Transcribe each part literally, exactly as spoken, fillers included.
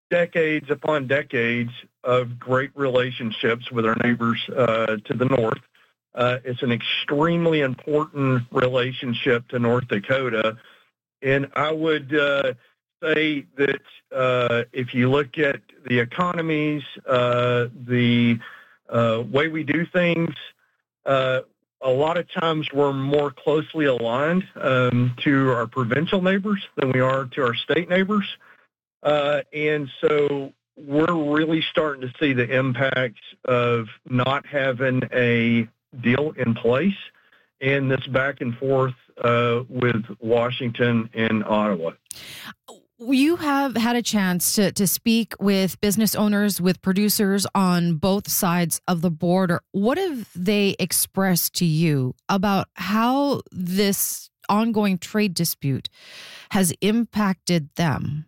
decades upon decades of great relationships with our neighbors uh, to the north. Uh, it's an extremely important relationship to North Dakota. And I would uh, say that uh, if you look at the economies, uh, the uh, way we do things, uh, a lot of times we're more closely aligned um, to our provincial neighbors than we are to our state neighbors. Uh, and so we're really starting to see the impacts of not having a deal in place and this back and forth uh, with Washington and Ottawa. You have had a chance to, to speak with business owners, with producers on both sides of the border. What have they expressed to you about how this ongoing trade dispute has impacted them?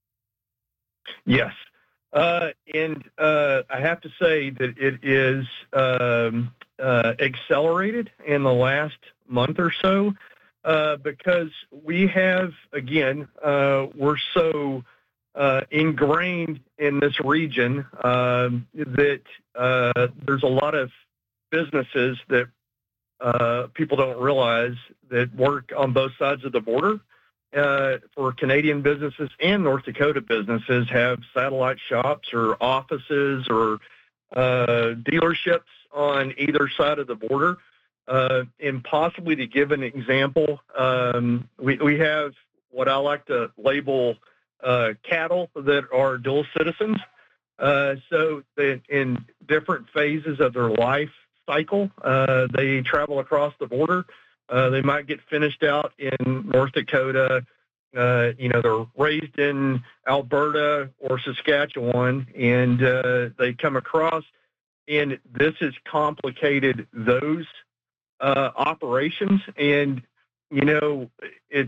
Yes. Uh, and uh, I have to say that it is um, uh, accelerated in the last month or so uh, because we have, again, uh, we're so uh, ingrained in this region um, that uh, there's a lot of businesses that uh, people don't realize that work on both sides of the border. Uh, for Canadian businesses and North Dakota businesses have satellite shops or offices or uh, dealerships on either side of the border. Uh, and possibly to give an example, um, we, we have what I like to label uh, cattle that are dual citizens. Uh, so that in different phases of their life cycle, uh, they travel across the border. Uh, they might get finished out in North Dakota. Uh, you know, they're raised in Alberta or Saskatchewan, and uh, they come across, and this has complicated those uh, operations. And, you know, it's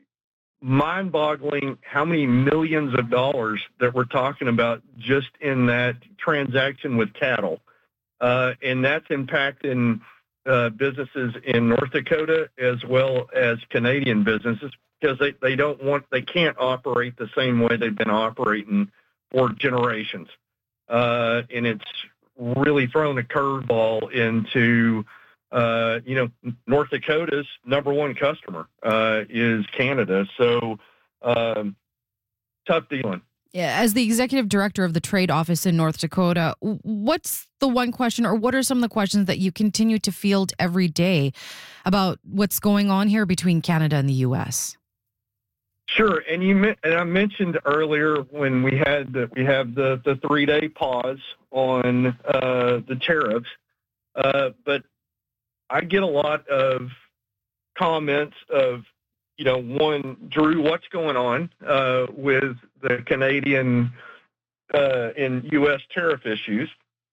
mind-boggling how many millions of dollars that we're talking about just in that transaction with cattle. Uh, and that's impacting Uh, businesses in North Dakota as well as Canadian businesses because they, they don't want, they can't operate the same way they've been operating for generations. Uh, and it's really thrown a curveball into, uh, you know, North Dakota's number one customer uh, is Canada. So um, tough dealing. Yeah, as the executive director of the trade office in North Dakota, what's the one question or what are some of the questions that you continue to field every day about what's going on here between Canada and the U S? Sure, and you and I mentioned earlier when we had the, we have the, the three day pause on uh, the tariffs, uh, but I get a lot of comments of, you know, one, Drew, what's going on uh, with the Canadian uh, and U S tariff issues,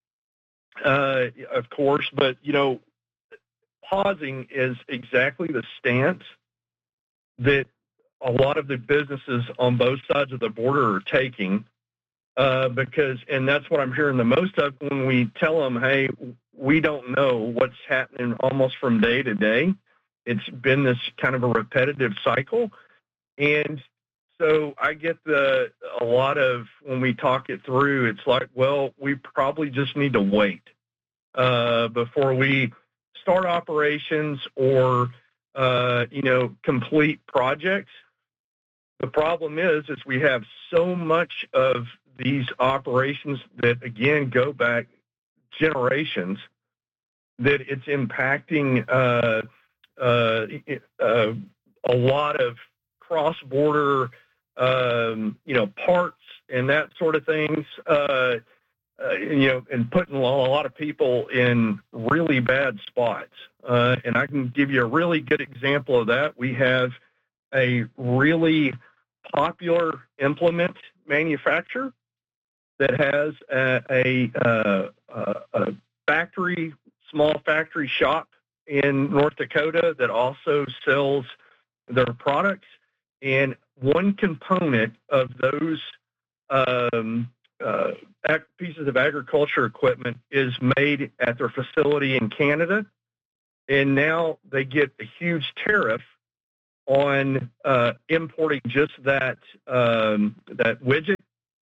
uh, of course, but, you know, pausing is exactly the stance that a lot of the businesses on both sides of the border are taking uh, because, and that's what I'm hearing the most of when we tell them, hey, we don't know what's happening almost from day to day. It's been this kind of a repetitive cycle. And so I get the a lot of, when we talk it through, it's like, well, we probably just need to wait uh, before we start operations or, uh, you know, complete projects. The problem is, is we have so much of these operations that, again, go back generations that it's impacting uh, uh, uh, a lot of cross-border, um, you know, parts and that sort of things, uh, uh, you know, and putting a lot of people in really bad spots. Uh, and I can give you a really good example of that. We have a really popular implement manufacturer that has a, a, a, a factory, small factory shop in North Dakota that also sells their products. And one component of those um, uh, pieces of agriculture equipment is made at their facility in Canada. And now they get a huge tariff on uh, importing just that um, that widget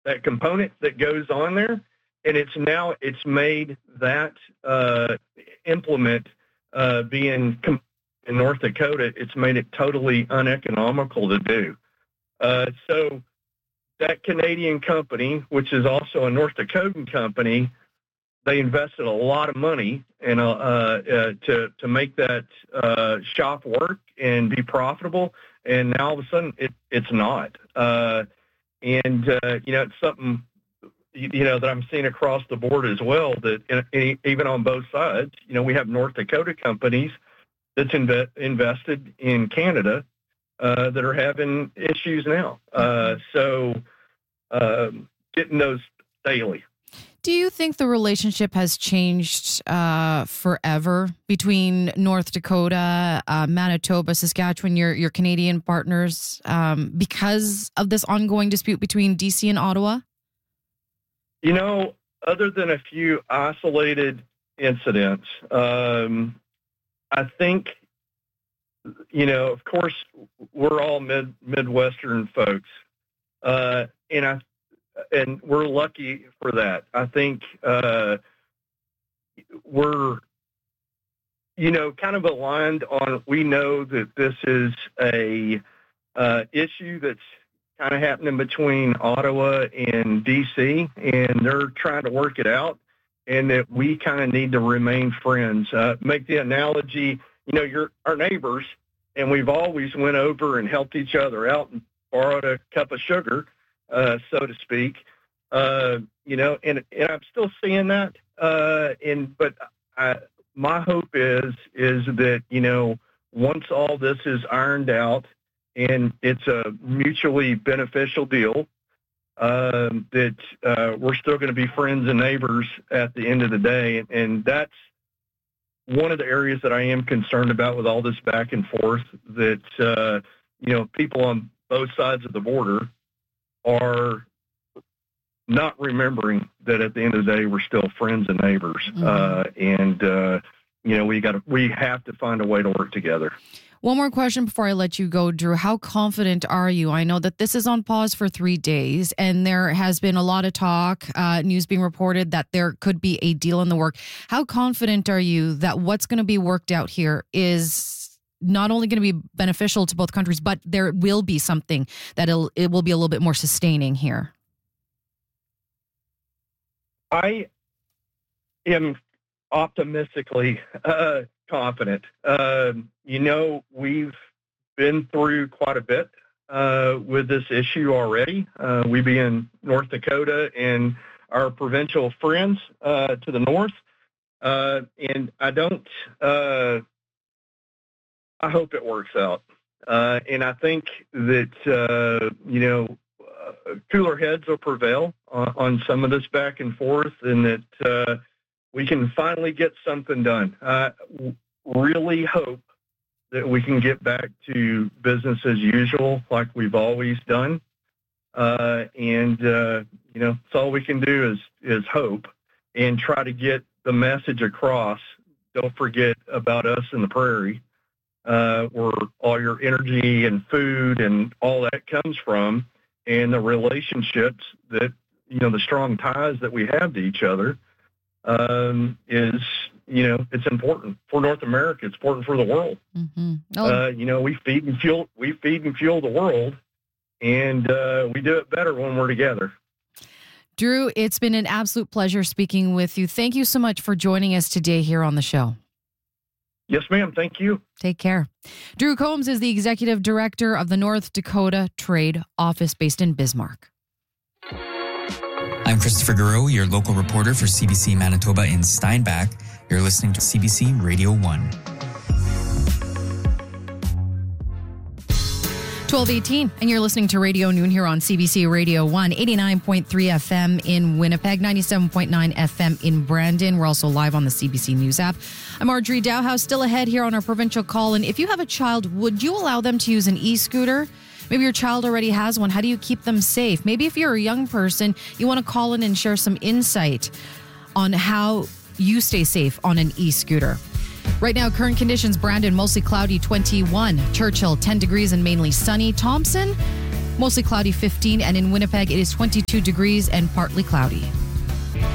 that component that goes on there, and it's now it's made that uh, implement uh, being com- in North Dakota, it's made it totally uneconomical to do. Uh, so that Canadian company, which is also a North Dakotan company, they invested a lot of money in, uh, uh, to to make that uh, shop work and be profitable. And now all of a sudden, it, it's not. Uh, and uh, you know, it's something you, you know that I'm seeing across the board as well. That in, even on both sides, you know, we have North Dakota companies that's inve- invested in Canada uh, that are having issues now. Uh, so um, getting those daily. Do you think the relationship has changed uh, forever between North Dakota, uh, Manitoba, Saskatchewan, your your Canadian partners, um, because of this ongoing dispute between D C and Ottawa? You know, other than a few isolated incidents, um, I think, you know, of course, we're all mid Midwestern folks, uh, and I. And we're lucky for that. I think uh, we're, you know, kind of aligned on, we know that this is a uh, issue that's kind of happening between Ottawa and D C, and they're trying to work it out, and that we kind of need to remain friends. Uh, make the analogy, you know, you're our neighbors, and we've always went over and helped each other out and borrowed a cup of sugar. Uh, so to speak, uh, you know, and, and I'm still seeing that. Uh, and, but I, my hope is, is that, you know, once all this is ironed out and it's a mutually beneficial deal, um, that, uh, we're still going to be friends and neighbors at the end of the day. And, and that's one of the areas that I am concerned about with all this back and forth, that, uh, you know, people on both sides of the border are not remembering that at the end of the day, we're still friends and neighbors. Mm-hmm. Uh, and, uh, you know, we got to, we have to find a way to work together. One more question before I let you go, Drew. How confident are you? I know that this is on pause for three days, and there has been a lot of talk, uh, news being reported that there could be a deal in the work. How confident are you that what's going to be worked out here is not only going to be beneficial to both countries, but there will be something that it'll, it will be a little bit more sustaining here? I am optimistically uh, confident. Uh, you know, we've been through quite a bit uh, with this issue already. Uh, we be in North Dakota and our provincial friends uh, to the north. Uh, and I don't... Uh, I hope it works out. Uh, and I think that, uh, you know, uh, cooler heads will prevail on, on some of this back and forth, and that uh, we can finally get something done. I really hope that we can get back to business as usual like we've always done. Uh, and, uh, you know, it's all we can do is, is hope and try to get the message across. Don't forget about us in the prairie. Uh, where all your energy and food and all that comes from, and the relationships that, you know, the strong ties that we have to each other, um, is, you know, it's important for North America. It's important for the world. Mm-hmm. Oh. Uh, you know, we feed and fuel, we feed and fuel the world, and uh, we do it better when we're together. Drew, it's been an absolute pleasure speaking with you. Thank you so much for joining us today here on the show. Yes, ma'am. Thank you. Take care. Drew Combs is the executive director of the North Dakota Trade Office based in Bismarck. I'm Christopher Garreau, your local reporter for C B C Manitoba in Steinbach. You're listening to C B C Radio one. twelve eighteen, and you're listening to Radio Noon here on C B C Radio one, eighty-nine point three F M in Winnipeg, ninety-seven point nine F M in Brandon. We're also live on the C B C News app. I'm Audrey Dowhouse, still ahead here on our provincial call. And if you have a child, would you allow them to use an e-scooter? Maybe your child already has one. How do you keep them safe? Maybe if you're a young person, you want to call in and share some insight on how you stay safe on an e-scooter. Right now, current conditions, Brandon, mostly cloudy, twenty-one. Churchill, ten degrees and mainly sunny. Thompson, Mostly cloudy fifteen, and in Winnipeg, it is twenty-two degrees and partly cloudy.